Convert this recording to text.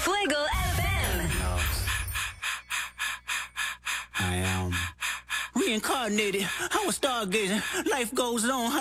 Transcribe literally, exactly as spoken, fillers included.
Fuego F M. I am reincarnated. I was stargazing. Life goes on.